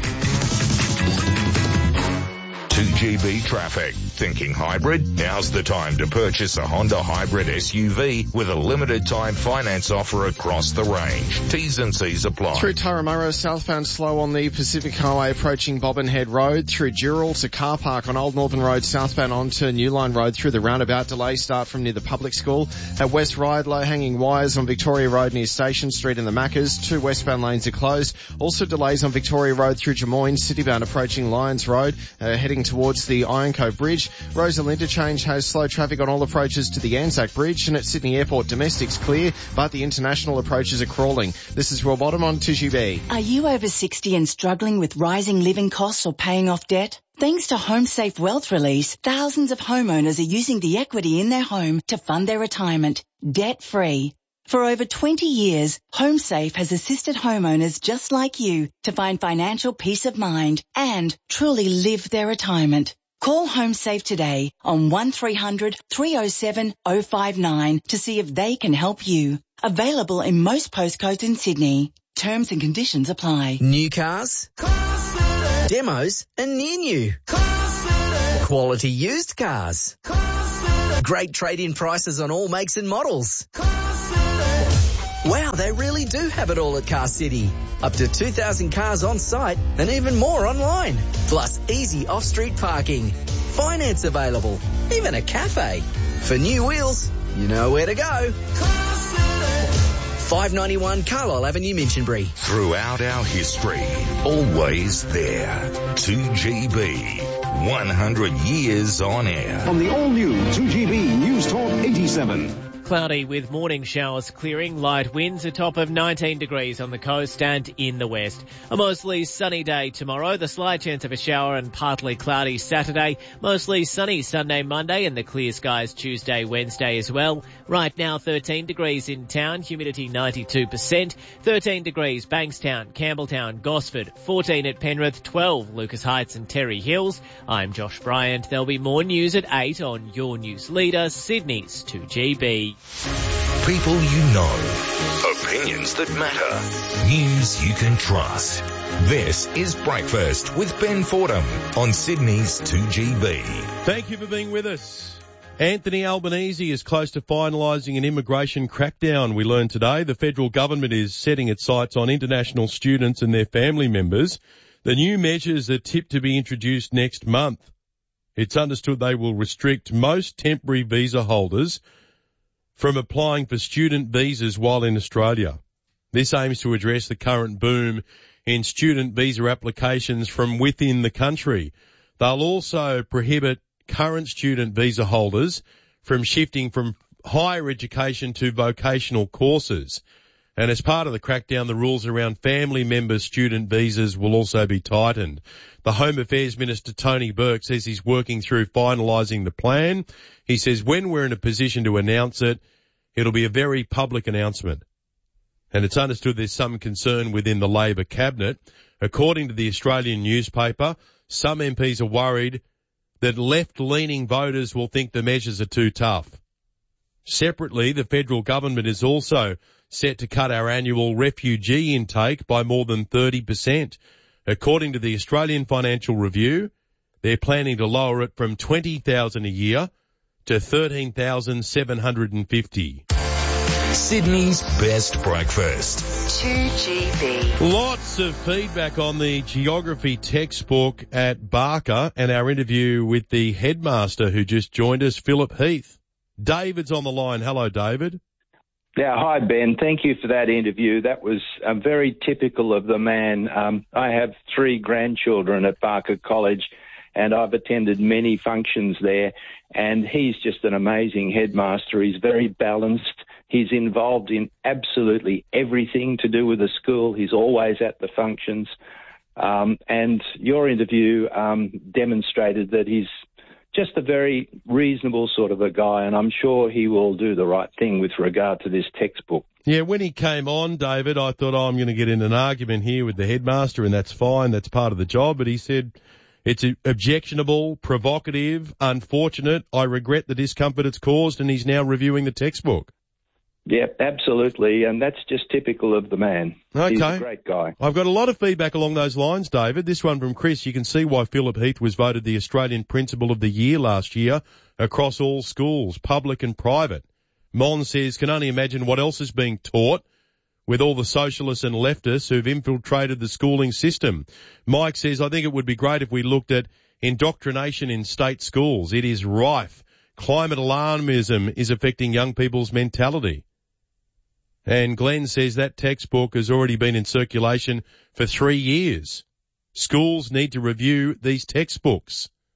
2GB traffic. Thinking hybrid? Now's the time to purchase a Honda hybrid SUV with a limited time finance offer across the range. T's and C's apply. Through Turramurra, southbound slow on the Pacific Highway approaching Bobbin Head Road. Through Dural to Car Park on Old Northern Road, southbound onto New Line Road through the roundabout. Delay start from near the public school. At West Ryde, low hanging wires on Victoria Road near Station Street in the Maccas. 2 westbound lanes are closed. Also delays on Victoria Road through Jemoyne, citybound approaching Lyons Road, heading towards the Iron Cove Bridge. Rosal Interchange has slow traffic on all approaches to the Anzac Bridge, and at Sydney Airport, domestic's clear, but the international approaches are crawling. This is Will Bottom on 2GB. Are you over 60 and struggling with rising living costs or paying off debt? Thanks to HomeSafe Wealth Release, thousands of homeowners are using the equity in their home to fund their retirement, debt-free. For over 20 years, HomeSafe has assisted homeowners just like you to find financial peace of mind and truly live their retirement. Call HomeSafe today on 1300 307 059 to see if they can help you. Available in most postcodes in Sydney. Terms and conditions apply. New cars, demos and near new. Quality used cars. Great trade-in prices on all makes and models. Wow, they really do have it all at Car City. Up to 2,000 cars on site and even more online. Plus easy off-street parking. Finance available. Even a cafe. For new wheels, you know where to go. 591 Carlisle Avenue, Minchinbury. Throughout our history, always there. 2GB, 100 years on air. On the all-new 2GB News Talk 87. Cloudy with morning showers clearing, light winds, a top of 19 degrees on the coast and in the west. A mostly sunny day tomorrow, the slight chance of a shower and partly cloudy Saturday, mostly sunny Sunday, Monday and the clear skies Tuesday, Wednesday as well. Right now 13 degrees in town, humidity 92%, 13 degrees Bankstown, Campbelltown, Gosford, 14 at Penrith, 12 Lucas Heights and Terry Hills. I'm Josh Bryant. There'll be more news at 8 on your news leader, Sydney's 2GB. People you know. Opinions that matter. News you can trust. This is Breakfast with Ben Fordham on Sydney's 2GB. Thank you for being with us. Anthony Albanese is close to finalising an immigration crackdown, we learned today. The federal government is setting its sights on international students and their family members. The new measures are tipped to be introduced next month. It's understood they will restrict most temporary visa holders from applying for student visas while in Australia. This aims to address the current boom in student visa applications from within the country. They'll also prohibit current student visa holders from shifting from higher education to vocational courses. And as part of the crackdown, the rules around family members' student visas will also be tightened. The Home Affairs Minister, Tony Burke, says he's working through finalising the plan. He says when we're in a position to announce it, it'll be a very public announcement. And it's understood there's some concern within the Labor cabinet. According to the Australian newspaper, some MPs are worried that left-leaning voters will think the measures are too tough. Separately, the federal government is also set to cut our annual refugee intake by more than 30%. According to the Australian Financial Review, they're planning to lower it from 20,000 a year to 13,750. Sydney's best breakfast. 2GB. Lots of feedback on the geography textbook at Barker and our interview with the headmaster who just joined us, Philip Heath. David's on the line. Hello, David. Yeah, hi, Ben. Thank you for that interview. That was very typical of the man. I have 3 grandchildren at Barker College, and I've attended many functions there, and he's just an amazing headmaster. He's very balanced. He's involved in absolutely everything to do with the school. He's always at the functions. And your interview demonstrated that he's just a very reasonable sort of a guy, and I'm sure he will do the right thing with regard to this textbook. Yeah, when he came on, David, I thought, I'm going to get in an argument here with the headmaster, and that's fine. That's part of the job. But he said it's objectionable, provocative, unfortunate. I regret the discomfort it's caused, and he's now reviewing the textbook. Yeah, absolutely, and that's just typical of the man. Okay. He's a great guy. I've got a lot of feedback along those lines, David. This one from Chris. You can see why Philip Heath was voted the Australian Principal of the Year last year across all schools, public and private. Mon says, can only imagine what else is being taught with all the socialists and leftists who've infiltrated the schooling system. Mike says, I think it would be great if we looked at indoctrination in state schools. It is rife. Climate alarmism is affecting young people's mentality. And Glenn says that textbook has already been in circulation for 3 years. Schools need to review these textbooks.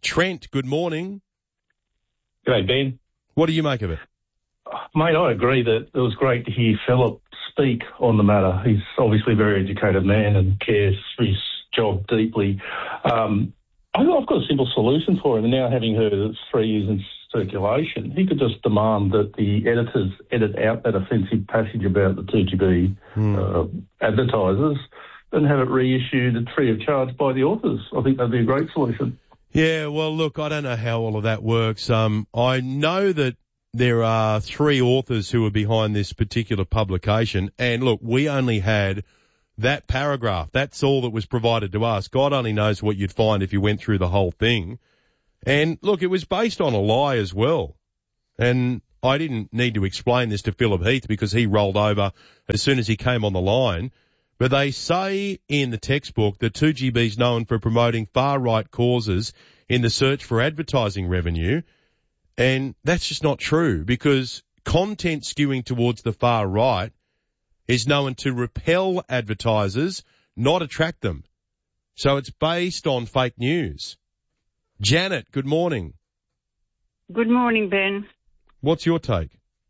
Trent, good morning. G'day, Ben. What do you make of it? Mate, I agree that it was great to hear Philip speak on the matter. He's obviously a very educated man and cares for his job deeply. I've got a simple solution for him. And now having heard it's 3 years in circulation, he could just demand that the editors edit out that offensive passage about the 2GB advertisers and have it reissued free of charge by the authors. I think that'd be a great solution. Yeah, well, look, I don't know how all of that works. I know that there are 3 authors who are behind this particular publication. And look, we only had that paragraph. That's all that was provided to us. God only knows what you'd find if you went through the whole thing. And look, it was based on a lie as well. And I didn't need to explain this to Philip Heath because he rolled over as soon as he came on the line. But they say in the textbook that 2GB is known for promoting far-right causes in the search for advertising revenue. And that's just not true because content skewing towards the far right is known to repel advertisers, not attract them. So it's based on fake news. Janet, good morning. Good morning, Ben. What's your take?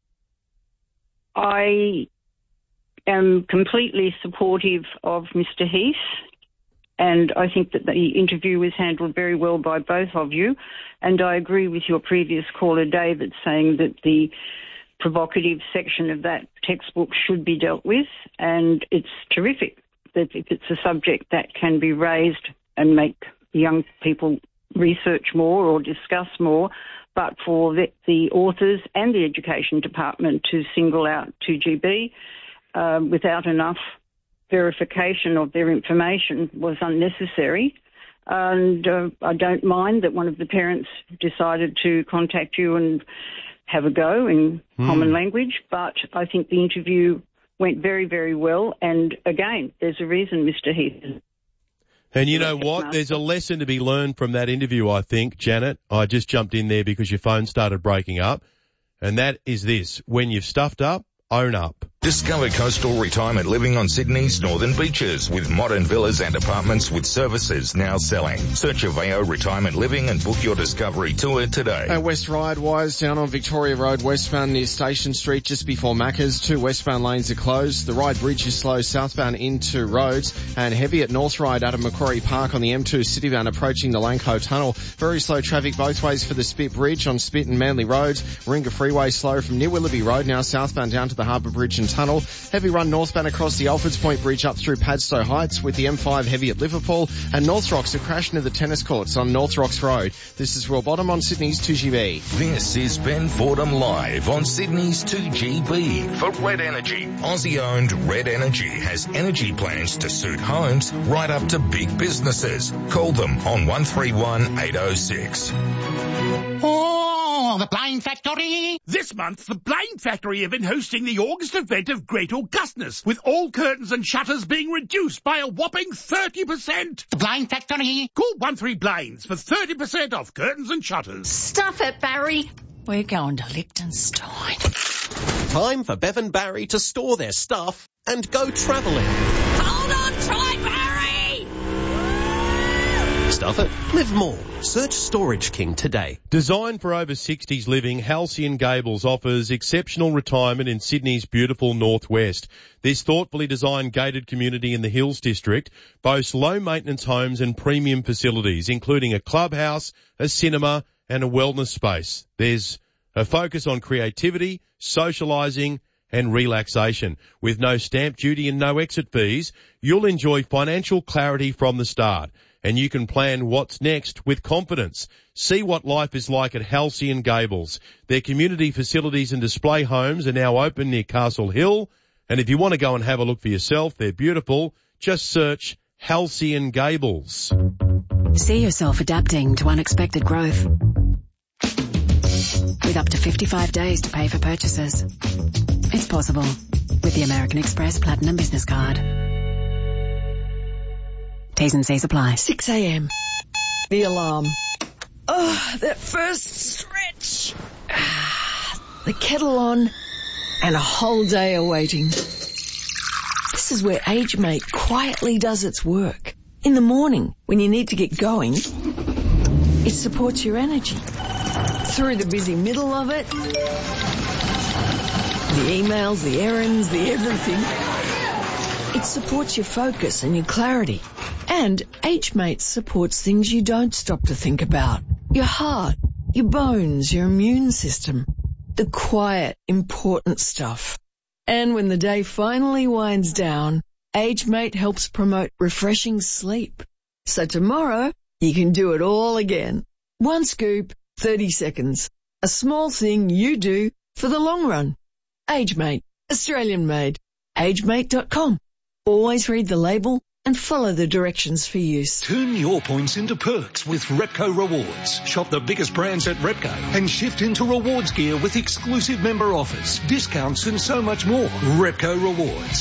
I am completely supportive of Mr. Heath, and I think that the interview was handled very well by both of you. And I agree with your previous caller, David, saying that the provocative section of that textbook should be dealt with, and it's terrific that if it's a subject that can be raised and make young people research more or discuss more, but for the authors and the education department to single out 2GB without enough verification of their information was unnecessary. And I don't mind that one of the parents decided to contact you and have a go in common language, but I think the interview went very, very well. And again, there's a reason Mr. Heath. And you know what? There's a lesson to be learned from that interview, I think, Janet. I just jumped in there because your phone started breaking up. And that is this. When you've stuffed up, own up. Discover coastal retirement living on Sydney's northern beaches with modern villas and apartments with services now selling. Search Aveo Retirement Living and book your discovery tour today. West Ryde wise down on Victoria Road westbound near Station Street just before Macca's. 2 westbound lanes are closed. The Ryde Bridge is slow southbound into Rhodes and heavy at North Ryde out of Macquarie Park on the M2 citybound approaching the Langho Tunnel. Very slow traffic both ways for the Spit Bridge on Spit and Manly Roads. Warringah Freeway slow from near Willoughby Road now southbound down to the Harbour Bridge and Tunnel. Heavy run northbound across the Alfords Point Bridge up through Padstow Heights with the M5 heavy at Liverpool, and North Rocks a crash near the tennis courts on North Rocks Road. This is Will Bottom on Sydney's 2GB. This is Ben Fordham live on Sydney's 2GB for Red Energy. Aussie-owned Red Energy has energy plans to suit homes right up to big businesses. Call them on 131 806. Oh, the Blind Factory! This month, the Blind Factory have been hosting the August event of Great Augustness, with all curtains and shutters being reduced by a whopping 30%. The Blind Factory! Call 13 Blinds for 30% off curtains and shutters. Stuff it, Barry. We're going to Liechtenstein. Time for Bev and Barry to store their stuff and go travelling. Hold on tight, Barry! Stuff it. Live more. Search Storage King today. Designed for over 60s living, Halcyon Gables offers exceptional retirement in Sydney's beautiful northwest. This thoughtfully designed gated community in the Hills District boasts low-maintenance homes and premium facilities, including a clubhouse, a cinema, and a wellness space. There's a focus on creativity, socialising, and relaxation. With no stamp duty and no exit fees, you'll enjoy financial clarity from the start. And you can plan what's next with confidence. See what life is like at Halcyon Gables. Their community facilities and display homes are now open near Castle Hill. And if you want to go and have a look for yourself, they're beautiful. Just search Halcyon Gables. See yourself adapting to unexpected growth. With up to 55 days to pay for purchases. It's possible with the American Express Platinum Business Card. T's and C's apply. 6 a.m. The alarm. Oh, that first stretch. The kettle on and a whole day awaiting. This is where AgeMate quietly does its work. In the morning, when you need to get going, It supports your energy. Through the busy middle of it, the emails, the errands, the everything. It supports your focus and your clarity. And HMate supports things you don't stop to think about. Your heart, your bones, your immune system. The quiet, important stuff. And when the day finally winds down, HMate helps promote refreshing sleep. So tomorrow, you can do it all again. One scoop, 30 seconds. A small thing you do for the long run. HMate, Australian made. HMate.com. Always read the label and follow the directions for use. Turn your points into perks with Repco Rewards. Shop the biggest brands at Repco and shift into rewards gear with exclusive member offers, discounts and so much more. Repco Rewards.